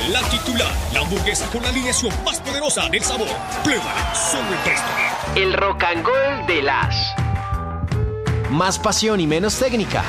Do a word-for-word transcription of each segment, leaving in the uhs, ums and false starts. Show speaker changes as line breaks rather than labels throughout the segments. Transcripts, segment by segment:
La titular, la hamburguesa con la alineación más poderosa del sabor. Pruébala solo en Presto.
El rock and roll de las.
Más pasión y menos técnica.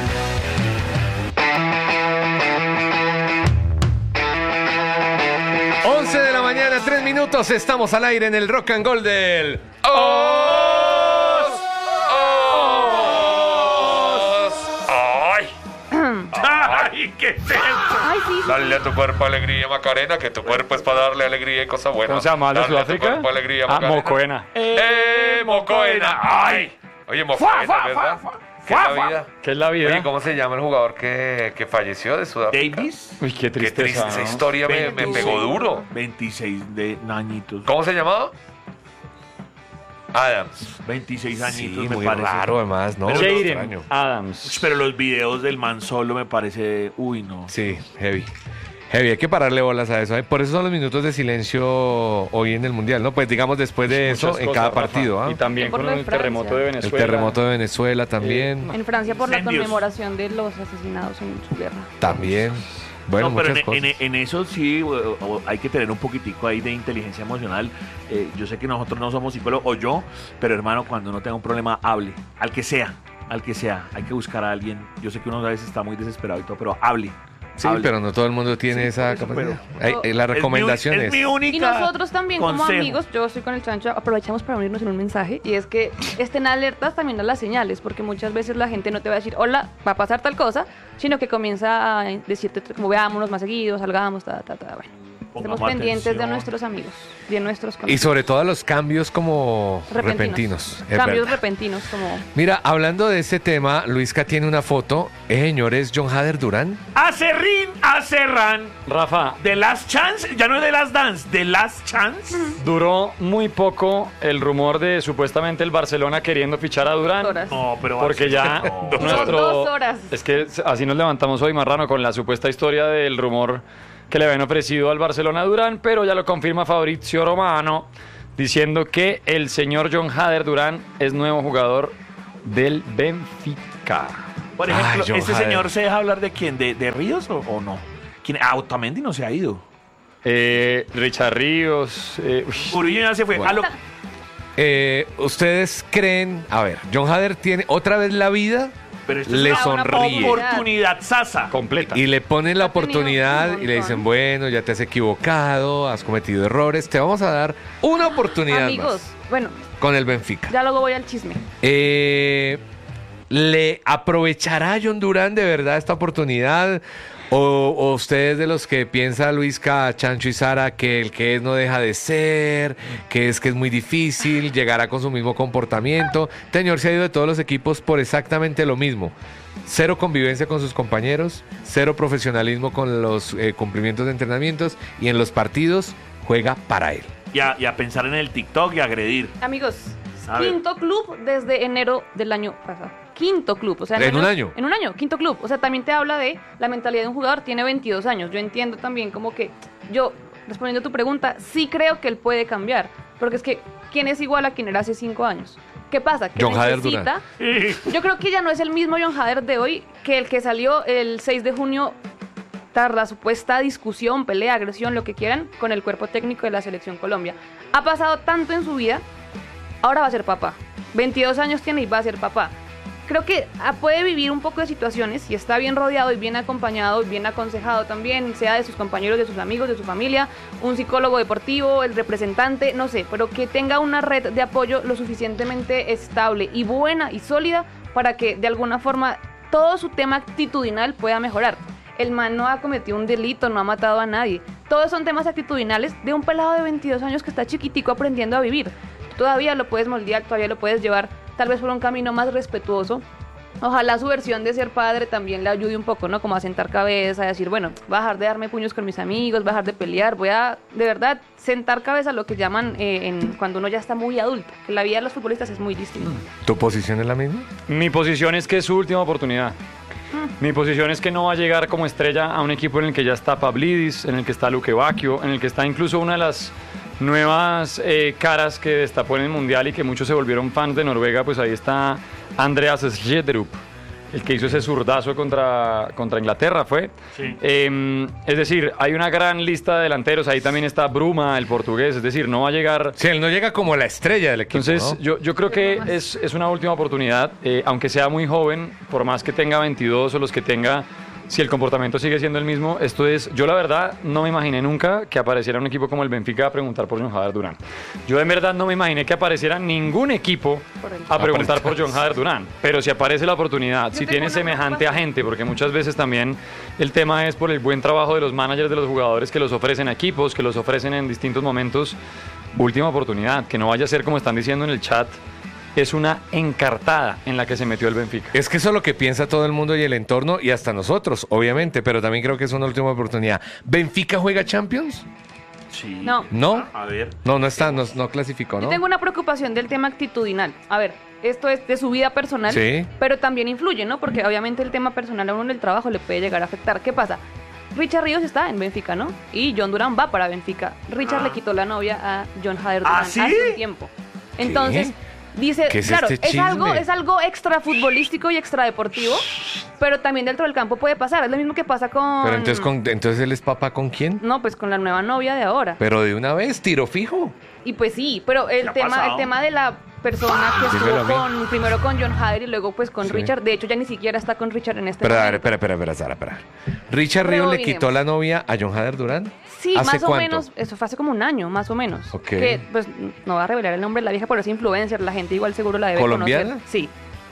once de la mañana, tres minutos, estamos al aire en el Rock and Roll del... ¡Os! ¡Os! ¡Ay! ¡Ay, qué es eso!
Ay, sí, sí.
Dale a tu cuerpo alegría, Macarena, que tu cuerpo es para darle alegría y cosas buenas.
¿Cómo se llama? ¿De
Dale a tu
Sudáfrica?
cuerpo alegría,
Ah,
Macarena.
Mocoena.
¡Eh, Mocoena! ¡Ay! Oye, Mocoena, ¿verdad? ¿Qué es la vida?
¿Qué es la vida?
Oye, ¿cómo se llama el jugador que, que falleció de Sudáfrica?
Davis.
Uy, qué
Qué
tristeza,
triste, esa
¿no?
historia me, me pegó duro.
veintiséis de añitos.
¿Cómo se llamaba? Adams.
veintiséis añitos,
Sí,
me
muy
parece.
raro además, ¿no?
Pero
Jaden
Extraño.
Adams.
Pero los videos del man solo me parece... Uy, no.
Sí, heavy. Heavy, hay que pararle bolas a eso. ¿eh? Por eso son los minutos de silencio hoy en el Mundial, ¿no? Pues digamos después de eso
Muchas
en
cosas,
cada
Rafa.
partido. ¿ah?
Y también
Por
con
lo de
el
Francia.
terremoto de
El
Venezuela.
terremoto de Venezuela también.
En Francia por la
Incendios.
conmemoración de los asesinados en su guerra.
También. Bueno,
no, pero
muchas
en,
cosas.
en- en eso sí o- o hay que tener un poquitico ahí de inteligencia emocional. Eh, yo sé que nosotros no somos psicólogos, o yo, pero hermano, cuando uno tenga un problema, hable. Al que sea, al que sea. Hay que buscar a alguien. Yo sé que uno a veces está muy desesperado y todo, pero hable.
Sí,
hable.
pero no todo el mundo tiene
Sí,
esa
por eso,
capacidad.
pero-
Hay- eh, la
Es mi-
recomendación
es
es...
mi única
Y nosotros también como
consejo.
amigos, yo estoy con el Chancho, aprovechamos para unirnos en un mensaje y es que estén alertas también a las señales, porque muchas veces la gente no te va a decir, hola, va a pasar tal cosa, sino que comienza a decirte como veámonos más seguidos, salgamos, ta, ta, ta, bueno. Estemos
Pongamos
pendientes de
atención.
nuestros amigos, de nuestros
Y
conocidos.
sobre todo a los cambios como
repentinos.
repentinos. es
Cambios
verdad.
repentinos como...
Mira, hablando de este tema, Luisca tiene una foto. Eh, señores, John Hader Durán.
Acerrín, acerran.
Rafa,
The Last Chance, ya no es The Last Dance, The Last Chance.
duró muy poco el rumor de supuestamente el Barcelona queriendo fichar a Durán.
Horas.
No, pero
Porque ya
no.
nuestro...
Dos horas.
Es que así nos levantamos hoy, Marrano, con la supuesta historia del rumor que le habían ofrecido al Barcelona a Durán, pero ya lo confirma Fabrizio Romano, diciendo que el señor John Hader Durán es nuevo jugador del Benfica.
Por ejemplo,
Ay, John
¿este
Hader.
señor se deja hablar de quién? ¿De, de Ríos o, o no? ¿Quién? Ah, Otamendi no se ha ido.
Eh, Richard Ríos. eh, uy,
Murillo ya se fue.
Bueno.
A lo-
Eh, ¿Ustedes creen... A ver, John Hader tiene otra vez la vida,
pero esto
le
es una
sonríe.
oportunidad sasa.
completa.
Y le ponen la
Ha tenido
oportunidad
un
y le dicen,
montón.
bueno, ya te has equivocado, has cometido errores, te vamos a dar una oportunidad
Amigos,
más
bueno,
con el Benfica.
ya luego voy al chisme.
Eh, ¿Le aprovechará John Durán de verdad esta oportunidad? ¿O, o ustedes de los que piensa Luisca, Chancho y Sara que el que es no deja de ser, que es que es muy difícil, llegará con su mismo comportamiento? Este señor se ha ido de todos los equipos por exactamente lo mismo. Cero convivencia con sus compañeros, cero profesionalismo con los eh, cumplimientos de entrenamientos y en los partidos juega para él.
Y a, y a pensar en el TikTok y agredir.
Amigos,
A ver.
quinto club desde enero del año pasado. Quinto club. O sea,
¿En un
menos-
año?
En un año, quinto club. O sea, también te habla de la mentalidad de un jugador. Tiene veintidós años. Yo entiendo también como que yo, respondiendo a tu pregunta, sí creo que él puede cambiar. Porque es que, ¿quién es igual a quien era hace cinco años? ¿Qué pasa? Que
John Hader
necesita... Yo creo que ya no es el mismo John Hader de hoy que el que salió el seis de junio tras la supuesta discusión, pelea, agresión, lo que quieran, con el cuerpo técnico de la Selección Colombia. Ha pasado tanto en su vida, ahora va a ser papá. veintidós años tiene y va a ser papá. Creo que ah, puede vivir un poco de situaciones y está bien rodeado y bien acompañado y bien aconsejado también, sea de sus compañeros, de sus amigos, de su familia, un psicólogo deportivo, el representante, no sé, pero que tenga una red de apoyo lo suficientemente estable y buena y sólida para que de alguna forma todo su tema actitudinal pueda mejorar. El man no ha cometido un delito, no ha matado a nadie. Todos son temas actitudinales de un pelado de veintidós años que está chiquitico aprendiendo a vivir. Todavía lo puedes moldear, todavía lo puedes llevar tal vez por un camino más respetuoso. Ojalá su versión de ser padre también le ayude un poco, ¿no? Como a sentar cabeza, a decir, bueno, voy a dejar de darme puños con mis amigos, voy a dejar de pelear, voy a, de verdad, sentar cabeza, lo que llaman eh, en, cuando uno ya está muy adulto. Que la vida de los futbolistas es muy distinta.
¿Tu posición es la misma?
Mi posición es que es su última oportunidad. Mi posición es que no va a llegar como estrella a un equipo en el que ya está Pavlidis, en el que está Luque Bacchio, en el que está incluso una de las nuevas eh, caras que destapó en el Mundial y que muchos se volvieron fans de Noruega, pues ahí está Andreas Schjelderup. el que hizo ese zurdazo contra, contra Inglaterra fue.
Sí.
Eh, es decir, hay una gran lista de delanteros, ahí también está Bruma, el portugués, es decir, no va a llegar...
Sí, él no llega como la estrella del equipo,
Entonces,
¿no?
yo, yo creo que es, es una última oportunidad, eh, aunque sea muy joven, por más que tenga veintidós o los que tenga, si el comportamiento sigue siendo el mismo, esto es, yo la verdad no me imaginé nunca que apareciera un equipo como el Benfica a preguntar por John Hader Durán. Yo en verdad no me imaginé que apareciera ningún equipo a preguntar por John Hader Durán, pero si aparece la oportunidad,
Yo
si
tengo
tiene
una
semejante
preocupación.
agente, porque muchas veces también el tema es por el buen trabajo de los managers de los jugadores que los ofrecen a equipos, que los ofrecen en distintos momentos, última oportunidad, que no vaya a ser como están diciendo en el chat, es una encartada en la que se metió el Benfica.
Es que eso es lo que piensa todo el mundo y el entorno y hasta nosotros, obviamente, pero también creo que es una última oportunidad. ¿Benfica juega Champions?
Sí.
No.
¿No?
A ver.
No, no está, no, no clasificó,
Yo
¿no?
tengo una preocupación del tema actitudinal. A ver, esto es de su vida personal,
Sí.
pero también influye, ¿no? Porque obviamente el tema personal a uno en el trabajo le puede llegar a afectar. ¿Qué pasa? Richard Ríos está en Benfica, ¿no? Y John Durán va para Benfica. Richard
Ah.
le quitó la novia a John Hader
¿Ah,
Durán
sí?
hace un tiempo. Entonces, dice,
¿Qué es
claro,
este
es algo,
chisme?
es algo extra futbolístico y extra deportivo, pero también dentro del campo puede pasar. Es lo mismo que pasa con...
Pero entonces, con, entonces él es papá ¿con quién?
No, pues con la nueva novia de ahora.
Pero de una vez, tiro fijo.
Y pues sí, pero
¿Qué
el
ha
tema,
pasado?
el tema de la persona que
Dímelo a
estuvo
mí.
con, primero con John Hader y luego pues con
Sí.
Richard, de hecho ya ni siquiera está con Richard en este
Pero a ver,
momento.
espera, espera, espera, Sara, espera. ¿Richard Ríos le quitó la novia a John Hader Durán?
Sí,
¿Hace
más o
cuánto?
menos, eso fue hace como un año, más o menos.
Ok.
Que pues no va a revelar el nombre de la vieja, pero es influencer, la gente igual seguro la debe
¿Colombiana?
conocer. Sí,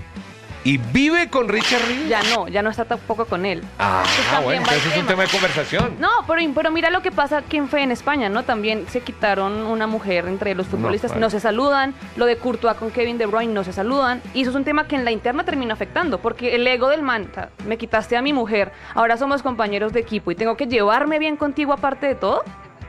¿Y vive con Richard Ríos?
ya no, ya no está tampoco con él.
Ah,
Entonces, también
bueno,
va el
entonces es un tema de conversación.
No, pero, pero mira lo que pasa aquí en Fe en España, ¿no? También se quitaron una mujer entre los futbolistas,
vale.
no se saludan, lo de Courtois con Kevin De Bruyne no se saludan, y eso es un tema que en la interna termina afectando, porque el ego del man, o sea, me quitaste a mi mujer, ahora somos compañeros de equipo y tengo que llevarme bien contigo aparte de todo.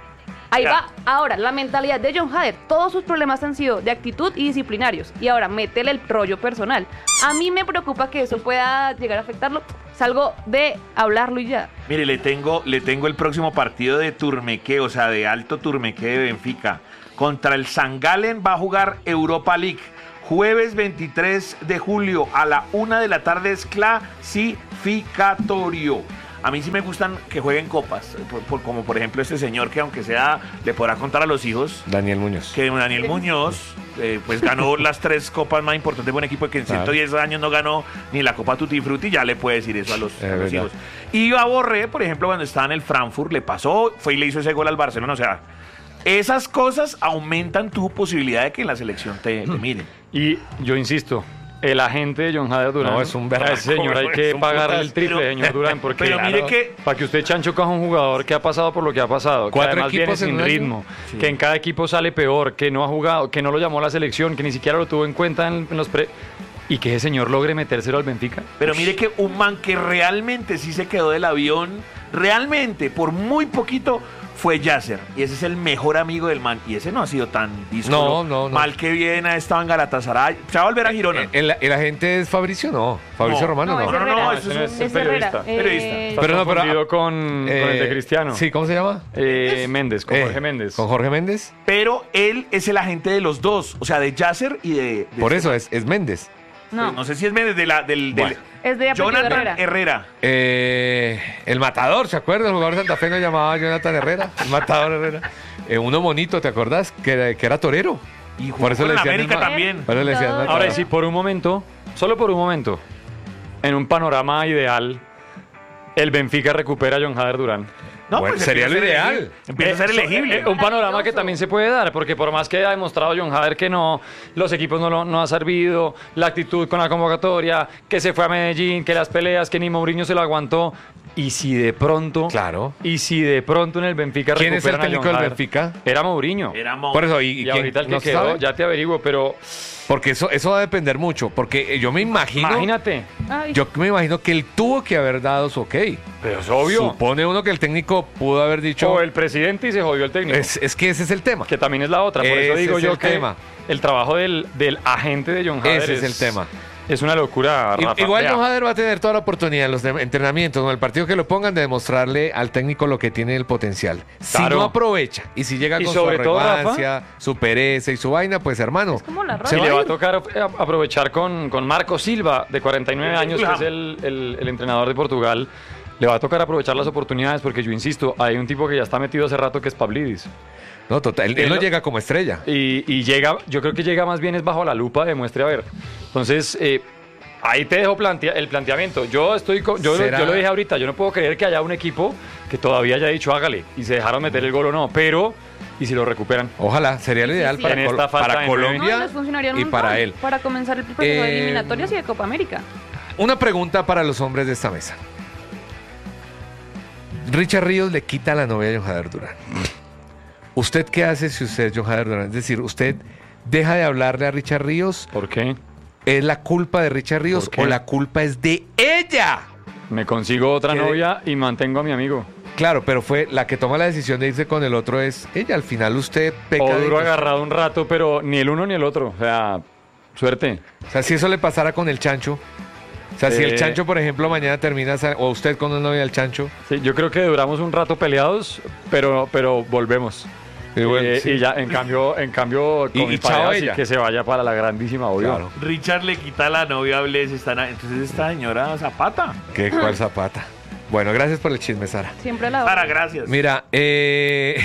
Ahí
Ya.
va, ahora, la mentalidad de John Hader, todos sus problemas han sido de actitud y disciplinarios, y ahora métele el rollo personal. A mí me preocupa que eso pueda llegar a afectarlo, salgo de hablarlo y ya.
Mire, le tengo, le tengo el próximo partido de Turmeque, o sea, de alto Turmeque de Benfica. Contra el San Gallen va a jugar Europa League. Jueves veintitrés de julio a la una de la tarde es clasificatorio. A mí sí me gustan que jueguen copas, por- por- como por ejemplo este señor que aunque sea le podrá contar a los hijos
Daniel Muñoz.
que Daniel Muñoz eh, pues ganó las tres copas más importantes de un equipo que en
Claro.
ciento diez años no ganó ni la Copa Tutti Frutti, ya le puede decir eso a los,
Es
a los
verdad.
hijos. Y a Borré, por ejemplo, cuando estaba en el Frankfurt, le pasó, fue y le hizo ese gol al Barcelona, o sea, esas cosas aumentan tu posibilidad de que en la selección te, te miren.
Y yo insisto, el agente de John Hader Durán,
No, es un
a
berraco,
ese señor hay
es
que
un
pagarle
putazo.
el triple,
Pero-
señor Durán, porque
pero mire que-
para que usted Chancho coja un jugador que ha pasado por lo que ha pasado, que
Cuatro
además viene
equipos en
sin
un año.
ritmo,
Sí.
que en cada equipo sale peor, que no ha jugado, que no lo llamó la selección, que ni siquiera lo tuvo en cuenta en, en los pre... Y que ese señor logre metérselo al Benfica.
Pero mire que un man que realmente sí se quedó del avión, realmente, por muy poquito, fue Yasser. Y ese es el mejor amigo del man. Y ese no ha sido tan díscolo.
No, no, no.
Mal que bien ha estado en Galatasaray. Se va a volver a Girona.
Eh, ¿El, el agente es Fabricio? No. Fabricio
No.
Romano, no.
es
no, no,
Herrera.
eso
ese no es el
Es Herrera.
periodista.
Eh,
Periodista.
Está
Pero no, pero-
confundido con, con el de
Eh,
Cristiano.
Sí, ¿cómo se llama?
Eh, Méndez, con
Eh,
Jorge Méndez.
¿Con Jorge Méndez?
Pero él es el agente de los dos. O sea, de Yasser y de... de
Por
este
eso
man.
es, es Méndez.
No,
No sé si es Méndez de la, del... del
Bueno.
es de apellido
Jonathan
Herrera.
Herrera.
Eh, el Matador, ¿se acuerda? El jugador santafeño llamaba Jonathan Herrera. El Matador Herrera. Eh, uno bonito, ¿te acordás? Que era, que era torero.
Y
Por eso
jugó
le
en
decían
América
el ma-
también.
Por eso le decían el
Ahora
Ahora
Matador.
sí, por un momento, solo por un momento, en un panorama ideal, el Benfica recupera a John Hader Durán.
No,
Bueno,
pues
sería
empieza
lo
a ser
ideal.
elegible. Empieza a ser
Eh, so-
elegible.
eh, un panorama que
Maravilloso.
también se puede dar, porque por más que ha demostrado John Hader que no, los equipos no lo no ha servido, la actitud con la convocatoria, que se fue a Medellín, que las peleas, que ni Mourinho se lo aguantó. Y si de pronto,
Claro.
y si de pronto en el Benfica
¿Quién es el
recuperan a
técnico
John
del
Hader,
Benfica?
Era Mourinho.
Era Mo-
Por eso, ¿y,
Y,
y quién?
ahorita el que
¿No se
quedó,
sabe?
ya te averiguo, pero
Porque eso, eso va a depender mucho. Porque yo me imagino.
imagínate.
Ay,
Yo me imagino que él tuvo que haber dado su ok.
Pero es obvio.
Supone uno que el técnico pudo haber dicho.
O el presidente y se jodió el técnico.
es, es que ese es el tema.
Que también es la otra. Por eso
Ese
digo
es
yo
el
que
tema.
el trabajo del, del agente de John Hader
Ese es el tema.
Es una locura,
I-
Rafa.
Igual
Vea.
John Hader va a tener toda la oportunidad en los de- entrenamientos, en el partido que lo pongan, de demostrarle al técnico lo que tiene el potencial. Si
Claro.
no aprovecha y si llega
Y
con
sobre
su
todo, Rafa,
arrogancia, su pereza y su vaina, pues hermano,
Es como la
se
Y
Roja.
le
va
va
a
a
ir.
tocar eh, aprovechar con, con Marco Silva, de cuarenta y nueve años, que
Fulham.
es el, el- el entrenador de Portugal. Le va a tocar aprovechar las oportunidades porque yo insisto, hay un tipo que ya está metido hace rato que es Pavlidis.
No, total, él, él no llega como estrella.
Y, y llega, yo creo que llega más bien es bajo la lupa, demuestre a ver. Entonces, eh, ahí te dejo plantea- el planteamiento. Yo estoy co- yo, lo-
¿Será?
yo lo dije ahorita, yo no puedo creer que haya un equipo que todavía haya dicho hágale y se dejaron meter el gol o no, pero ¿y si lo recuperan?
Ojalá, sería lo
Sí,
ideal
sí,
para,
sí. En
Col-
esta falta
para
de nueve.
No,
Colombia
y les funcionaría un
y
montón
para él.
Para comenzar el proceso
Eh,
de eliminatorias y de Copa América.
Una pregunta para los hombres de esta mesa. Richard Ríos le quita la novia a John Hader Durán. ¿Usted qué hace si usted es John Hader Durán? Es decir, ¿usted deja de hablarle a Richard Ríos?
¿Por qué?
¿Es la culpa de Richard Ríos
¿Por qué?
o la culpa es de ella?
Me consigo otra
¿Qué?
novia y mantengo a mi amigo.
Claro, pero fue la que toma la decisión de irse con el otro es ella. Al final usted peca
O
de
duro
ellos.
agarrado un rato, pero ni el uno ni el otro. O sea, suerte.
O sea, si eso le pasara con el chancho. O sea, si el
Eh.
chancho, por ejemplo, mañana termina, sa- o usted con una novia del chancho.
Sí, yo creo que duramos un rato peleados, pero, pero volvemos.
Y bueno,
Eh,
sí.
y ya, en cambio, en cambio, con
Y-
mi
y chao
pareja, sí
ella.
que se vaya para la grandísima, obvio.
Claro.
Richard le quita la novia a Bless, están a- entonces esta señora Zapata.
¿Qué cuál zapata? Bueno, gracias por el chisme, Sara.
Siempre la
Sara, gracias.
Mira, eh,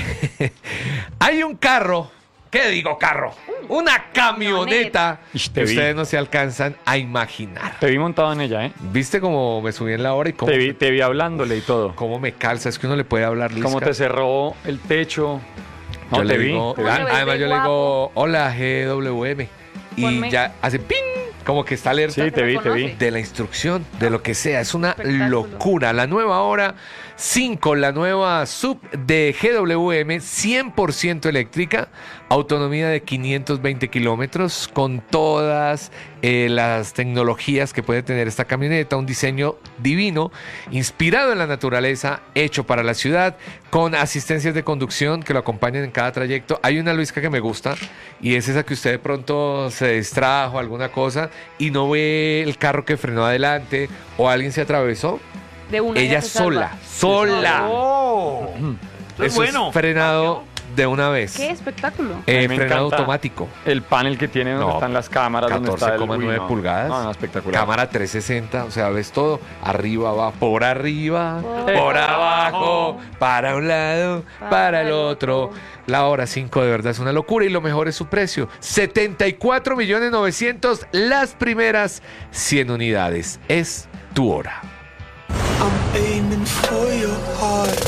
hay un carro, ¿qué digo carro? Una camioneta
Ish,
que
te vi.
ustedes no se alcanzan a imaginar.
Te vi montado en ella, ¿eh?
¿Viste cómo me subí en la hora y cómo,
Te vi, te vi hablándole y todo.
cómo me calza? Es que uno le puede hablar lisca.
Cómo te cerró el techo. No,
Yo
te
le
vi.
digo,
te vi.
¿Cómo le ves
además
de
yo le
guapo?
digo, hola G W M. Y
Ponme-
ya hace ping, como que está alerta.
Sí, te vi, te vi.
reconoce.
De la instrucción, de lo que sea. Es una
Espectáculo.
locura. La nueva hora cinco, la nueva sub de G W M, cien por ciento eléctrica, autonomía de quinientos veinte kilómetros, con todas eh, las tecnologías que puede tener esta camioneta, un diseño divino, inspirado en la naturaleza, hecho para la ciudad, con asistencias de conducción que lo acompañan en cada trayecto. Hay una Luisca que me gusta y es esa que usted de pronto se distrajo, alguna cosa, y no ve el carro que frenó adelante o alguien se atravesó.
De una
Ella
se salva.
sola, sola.
Oh, eso es
Eso
bueno.
es frenado de una vez.
¡Qué espectáculo!
Eh,
A mí me
frenado
encanta
automático.
El panel que tiene donde
No,
están las cámaras, donde está
catorce
el
coma nueve
uy, no.
pulgadas.
No, no, espectacular.
Cámara trescientos sesenta, o sea, ves todo. Arriba va, por arriba,
Por
por abajo, para un lado, para el otro. La hora cinco de verdad es una locura y lo mejor es su precio. setenta y cuatro millones novecientos las primeras cien unidades. Es tu hora.
I'm aiming for your heart.